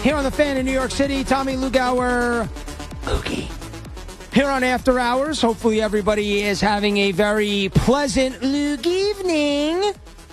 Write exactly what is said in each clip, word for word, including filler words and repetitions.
Here on the Fan in New York City, Tommy Lugauer, Loogie. Here on After Hours, hopefully everybody is having a very pleasant Lug evening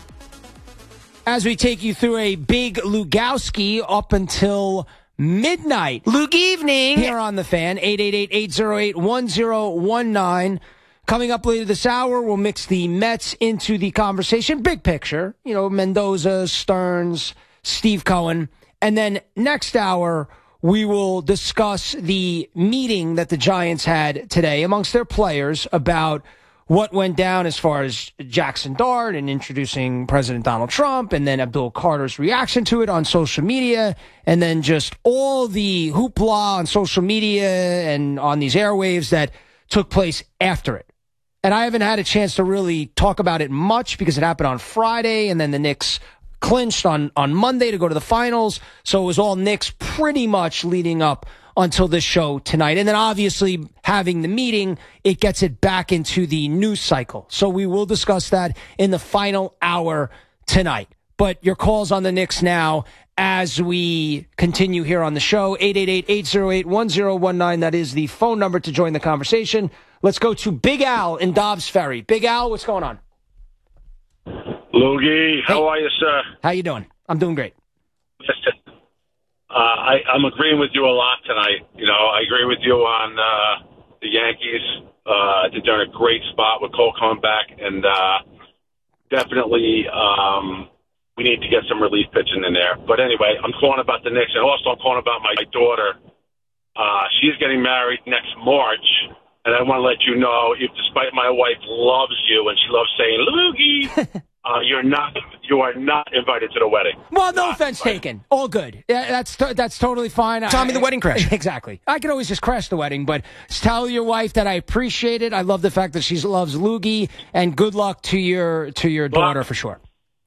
as we take you through a big Lugowski up until midnight. Lug evening here on the Fan, eight eight eight, eight oh eight, one oh one nine. Coming up later this hour, we'll mix the Mets into the conversation. Big picture, you know, Mendoza, Stearns, Steve Cohen. And then next hour, we will discuss the meeting that the Giants had today amongst their players about what went down as far as Jackson Dart and introducing President Donald Trump, and then Abdul Carter's reaction to it on social media, and then just all the hoopla on social media and on these airwaves that took place after it. And I haven't had a chance to really talk about it much because it happened on Friday, and then the Knicks clinched on, on Monday to go to the finals. So it was all Knicks pretty much leading up until this show tonight. And then obviously having the meeting, it gets it back into the news cycle. So we will discuss that in the final hour tonight. But your calls on the Knicks now as we continue here on the show. eight eight eight, eight oh eight, one oh one nine. That is the phone number to join the conversation. Let's go to Big Al in Dobbs Ferry. Big Al, what's going on? Loogie, how hey. are you, sir? How you doing? I'm doing great. Listen, uh, I, I'm agreeing with you a lot tonight. You know, I agree with you on uh, the Yankees. Uh, I think they're in a great spot with Cole coming back, and uh, definitely um, we need to get some relief pitching in there. But anyway, I'm calling about the Knicks, and also I'm calling about my daughter. Uh, she's getting married next March. And I want to let you know, if despite my wife loves you and she loves saying Loogie, uh, you're not you are not invited to the wedding. Well, no not offense invited. taken. All good. Yeah, that's that's totally fine. Tommy, I, the wedding crash. Exactly. I could always just crash the wedding, but tell your wife that I appreciate it. I love the fact that she loves Loogie, and good luck to your to your daughter well, for sure.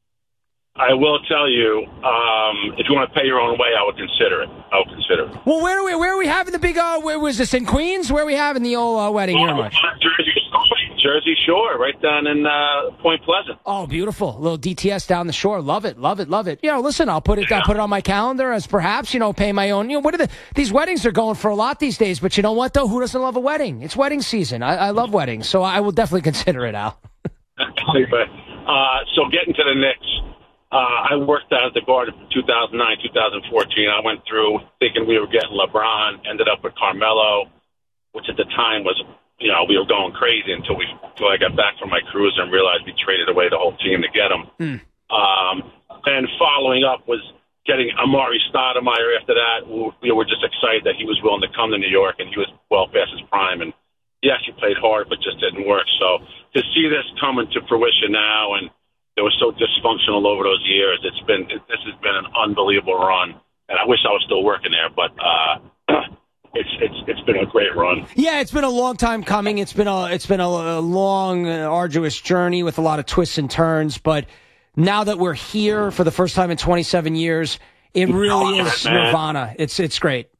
I will tell you, um, if you want to pay your own way, I would consider it. I would consider it. Well, where are we? Where are we having the big? Uh, where was this in Queens? Where are we having the old uh, wedding Well, here much? Jersey, Jersey Shore, right down in uh, Point Pleasant. Oh, beautiful! A little D T S down the shore. Love it, love it, love it. You know, listen, I'll put it. Yeah. I'll put it on my calendar as perhaps you know, pay my own. You know, what are the these weddings are going for a lot these days? But you know what though? Who doesn't love a wedding? It's wedding season. I, I love weddings, so I will definitely consider it, Al. But, uh, so getting to the Knicks. Uh, I worked out at the Garden from two thousand nine, two thousand fourteen. I went through thinking we were getting LeBron, ended up with Carmelo, which at the time was, you know, we were going crazy until we until I got back from my cruise and realized we traded away the whole team to get him. Mm. Um, and following up was getting Amari Stoudemire after that. We were just excited that he was willing to come to New York, and he was well past his prime. And he actually played hard, but just didn't work. So to see this coming to fruition now, and it was so dysfunctional over those years. It's been it, this has been an unbelievable run, and I wish I was still working there, but uh, it's it's it's been a great run. Yeah, it's been a long time coming. It's been a it's been a, a long, uh, arduous journey with a lot of twists and turns. But now that we're here for the first time in twenty-seven years, it really is it, nirvana. It's it's great.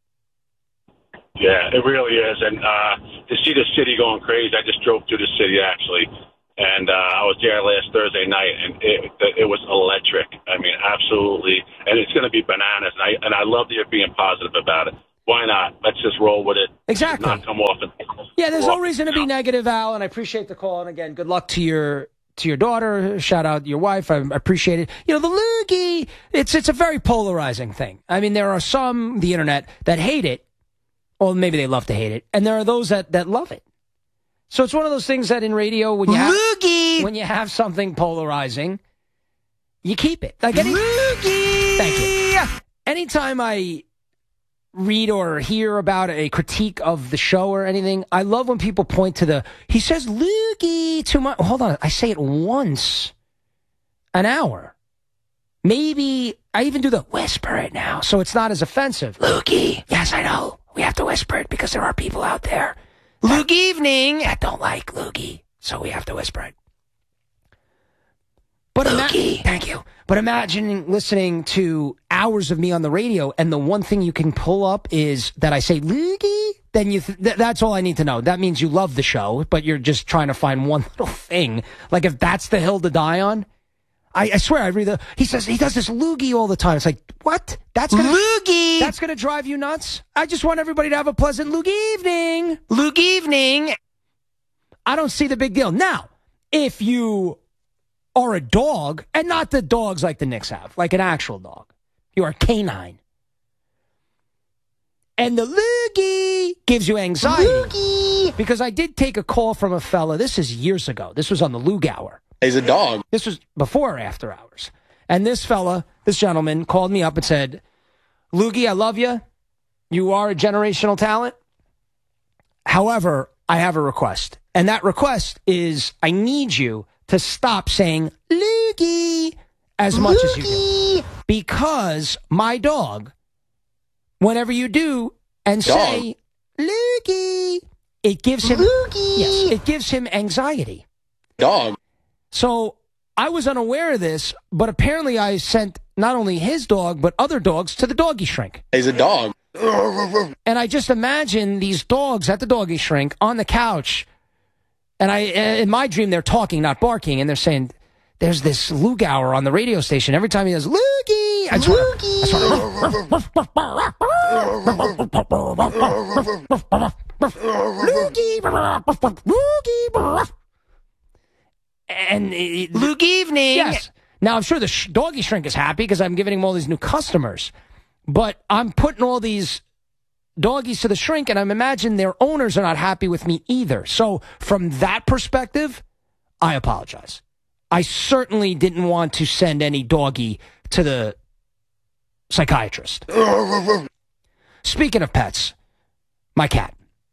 Yeah, it really is, and uh, to see the city going crazy. I just drove through the city actually. And uh, I was there last Thursday night, and it, it was electric. I mean, absolutely. And it's going to be bananas. And I and I love that you're being positive about it. Why not? Let's just roll with it. Exactly. Not come off. And, yeah, there's no reason to be negative, Al. And I appreciate the call. And again, good luck to your to your daughter. Shout out your wife. I appreciate it. You know, the Loogie. It's it's a very polarizing thing. I mean, there are some the internet that hate it, or maybe they love to hate it, and there are those that that love it. So it's one of those things that in radio, when you have, when you have something polarizing, you keep it. Like any, Loogie! Thank you. Anytime I read or hear about a critique of the show or anything, I love when people point to the, he says Loogie too much. Hold on. I say it once an hour. Maybe I even do the whisper it now, so it's not as offensive. Loogie. Yes, I know. We have to whisper it because there are people out there. Lug evening. I don't like Loogie, so we have to whisper it. But Loogie. Ima- Thank you. But imagine listening to hours of me on the radio, and the one thing you can pull up is that I say Loogie. Then you th- th- that's all I need to know. That means you love the show, but you're just trying to find one little thing. Like if that's the hill to die on, I, I swear, I read the. He says he does this loogie all the time. It's like, what? That's gonna loogie. That's gonna drive you nuts. I just want everybody to have a pleasant loogie evening. Loogie evening. I don't see the big deal. Now, if you are a dog, and not the dogs like the Knicks have, like an actual dog, you are a canine, and the loogie gives you anxiety. Loogie. Because I did take a call from a fella. This is years ago. This was on the Lug Hour. He's a dog. This was before or after hours. And this fella, this gentleman, called me up and said, Loogie, I love you. You are a generational talent. However, I have a request. And that request is I need you to stop saying Loogie as much Loogie. as you do. Because my dog, whenever you do and dog. say Loogie, it gives him Loogie. Yes, it gives him anxiety. Dog. So I was unaware of this, but apparently I sent not only his dog, but other dogs to the doggy shrink. He's a dog. And I just imagine these dogs at the doggy shrink on the couch. And I, in my dream, they're talking, not barking. And they're saying, there's this Lug Hour on the radio station. Every time he does, Loogie. I just want to. Loogie. And it, Luke evening. Yes. Now, I'm sure the sh- doggy shrink is happy because I'm giving him all these new customers. But I'm putting all these doggies to the shrink, and I imagine their owners are not happy with me either. So from that perspective, I apologize. I certainly didn't want to send any doggy to the psychiatrist. Speaking of pets, my cat.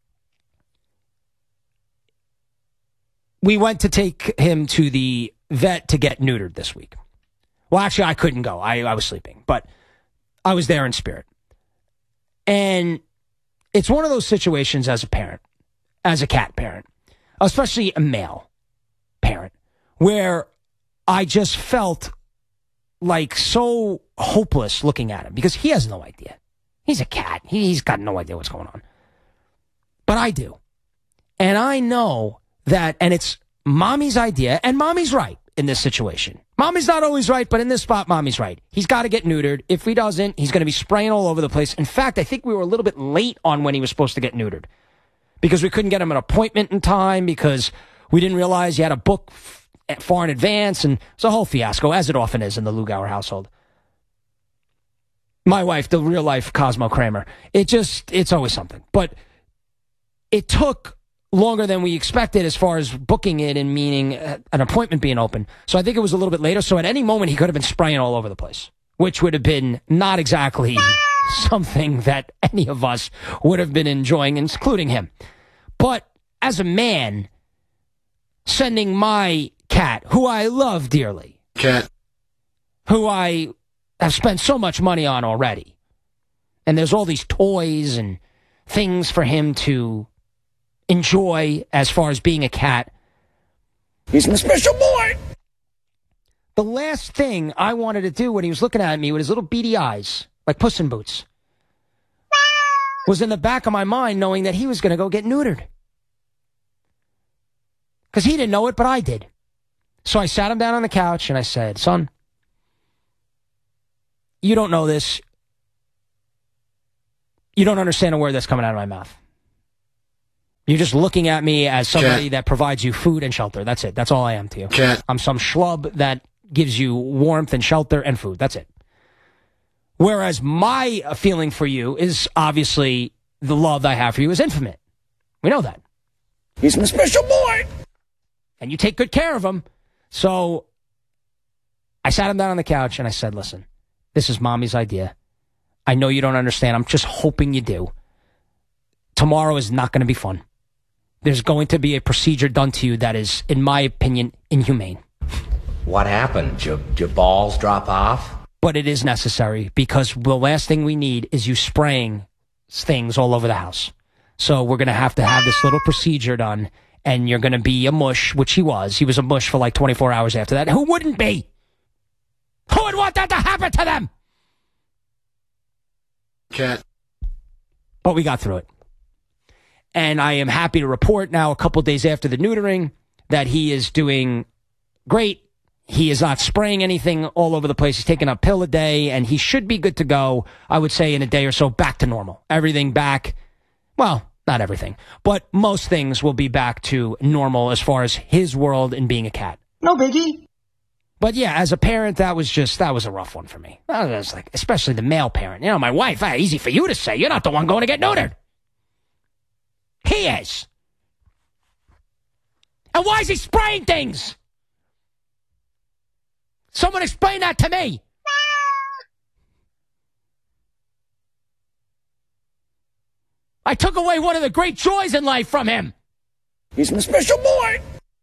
We went to take him to the vet to get neutered this week. Well, actually, I couldn't go. I, I was sleeping, but I was there in spirit. And it's one of those situations as a parent, as a cat parent, especially a male parent, where I just felt like so hopeless looking at him because he has no idea. He's a cat. He, he's got no idea what's going on. But I do. And I know that, and it's mommy's idea, and mommy's right in this situation. Mommy's not always right, but in this spot, mommy's right. He's got to get neutered. If he doesn't, he's going to be spraying all over the place. In fact, I think we were a little bit late on when he was supposed to get neutered because we couldn't get him an appointment in time because we didn't realize he had a book f- far in advance, and it's a whole fiasco, as it often is in the Lug Hour household. My wife, the real-life Cosmo Kramer, it just, it's always something. But it took longer than we expected as far as booking it and meaning an appointment being open. So I think it was a little bit later. So at any moment, he could have been spraying all over the place, which would have been not exactly something that any of us would have been enjoying, including him. But as a man, sending my cat, who I love dearly, cat, who I have spent so much money on already, and there's all these toys and things for him to enjoy as far as being a cat. He's my special boy. The last thing I wanted to do when he was looking at me with his little beady eyes, like Puss in Boots, was in the back of my mind knowing that he was going to go get neutered. Because he didn't know it, but I did. So I sat him down on the couch and I said, son, you don't know this. You don't understand a word that's coming out of my mouth. You're just looking at me as somebody Cat. that provides you food and shelter. That's it. That's all I am to you. Cat. I'm some schlub that gives you warmth and shelter and food. That's it. Whereas my feeling for you is obviously the love I have for you is infinite. We know that. He's my special boy. And you take good care of him. So I sat him down on the couch and I said, listen, this is mommy's idea. I know you don't understand. I'm just hoping you do. Tomorrow is not going to be fun. There's going to be a procedure done to you that is, in my opinion, inhumane. What happened? Did your, your balls drop off? But it is necessary because the last thing we need is you spraying things all over the house. So we're going to have to have this little procedure done, and you're going to be a mush, which he was. He was a mush for like twenty-four hours after that. Who wouldn't be? Who would want that to happen to them? Cat. But we got through it. And I am happy to report now, a couple days after the neutering, that he is doing great. he is not spraying anything all over the place. He's taking a pill a day, and he should be good to go, I would say, in a day or so, back to normal. Everything back, well, not everything, but most things will be back to normal as far as his world and being a cat. No biggie. But yeah, as a parent, that was just, that was a rough one for me. That was like, especially the male parent. You know, my wife, ah, easy for you to say. You're not the one going to get neutered. He is. And why is he spraying things? Someone explain that to me. I took away one of the great joys in life from him. He's my special boy.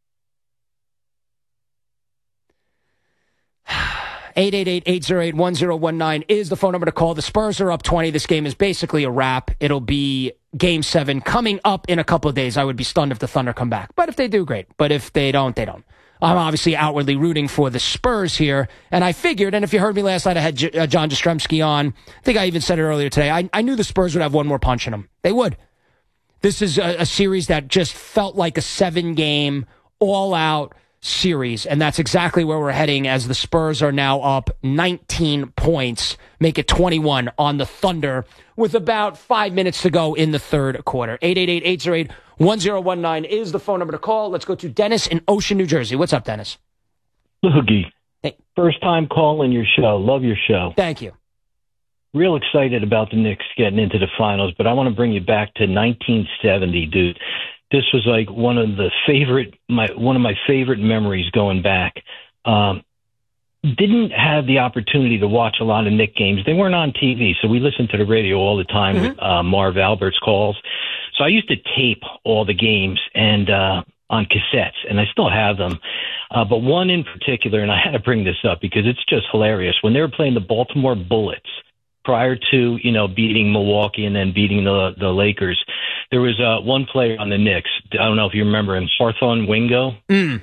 eight eight eight, eight oh eight, one oh one nine is the phone number to call. The Spurs are up twenty. This game is basically a wrap. It'll be game seven coming up in a couple of days. I would be stunned if the Thunder come back. But if they do, great. But if they don't, they don't. I'm obviously outwardly rooting for the Spurs here. And I figured, and if you heard me last night, I had J- uh, John Jastrzemski on. I think I even said it earlier today. I, I knew the Spurs would have one more punch in them. They would. This is a, a series that just felt like a seven-game, all-out series, and that's exactly where we're heading as the Spurs are now up nineteen points, make it twenty-one on the Thunder with about five minutes to go in the third quarter. eight eight eight, eight oh eight, one oh one nine is the phone number to call. Let's go to Dennis in Ocean, New Jersey. What's up, Dennis? Loogie. Hey. First time calling your show. Love your show. Thank you. Real excited about the Knicks getting into the finals, but I want to bring you back to nineteen seventy, dude. This was like one of the favorite, my one of my favorite memories going back. Um, didn't have the opportunity to watch a lot of Knick games. They weren't on T V, so we listened to the radio all the time mm-hmm. with uh, Marv Albert's calls. So I used to tape all the games and uh, on cassettes, and I still have them. Uh, but one in particular, and I had to bring this up because it's just hilarious. When they were playing the Baltimore Bullets, prior to, you know, beating Milwaukee and then beating the the Lakers, there was uh, one player on the Knicks. I don't know if you remember him, Hawthorne Wingo. Mm.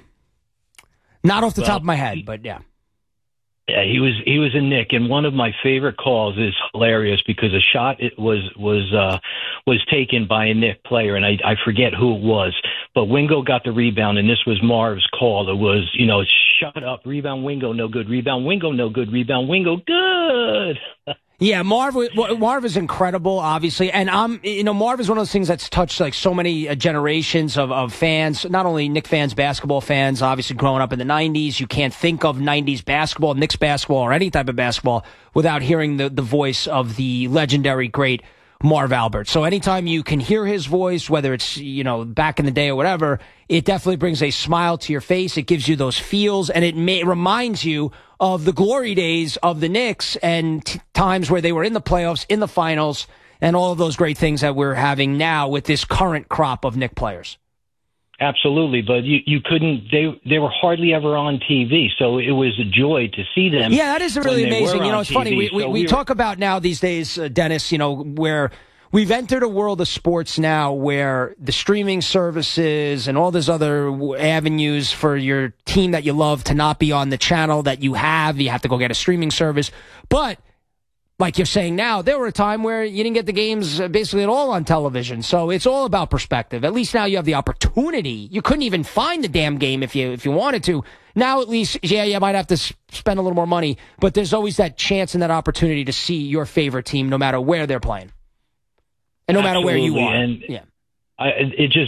Not off the well, top of my head, but yeah. Yeah, he was he was a Knick, and one of my favorite calls is hilarious because a shot it was was uh, was taken by a Knick player, and I, I forget who it was, but Wingo got the rebound, and this was Marv's call. It was, you know, shut up, rebound Wingo, no good, rebound Wingo, no good, rebound Wingo, good. Yeah, Marv, Marv is incredible, obviously, and I'm, you know, Marv is one of those things that's touched like so many uh, generations of, of fans, not only Knicks fans, basketball fans, obviously growing up in the nineties. You can't think of nineties basketball, Knicks basketball, or any type of basketball without hearing the, the voice of the legendary great Marv Albert. So anytime you can hear his voice, whether it's, you know, back in the day or whatever, it definitely brings a smile to your face. It gives you those feels, and it may, reminds you of the glory days of the Knicks and t- times where they were in the playoffs, in the finals, and all of those great things that we're having now with this current crop of Knicks players. Absolutely, but you, you couldn't, they they were hardly ever on T V, so it was a joy to see them. Yeah, that is really amazing. You know, it's T V, funny, we, we, so we, we talk about now these days, uh, Dennis, you know, where we've entered a world of sports now where the streaming services and all those other avenues for your team that you love to not be on the channel that you have, you have to go get a streaming service. But like you're saying now, there were a time where you didn't get the games basically at all on television. So it's all about perspective. At least now you have the opportunity. You couldn't even find the damn game if you if you wanted to. Now at least, yeah, you might have to spend a little more money, but there's always that chance and that opportunity to see your favorite team no matter where they're playing. And no Absolutely. matter where you are. And yeah. I, it just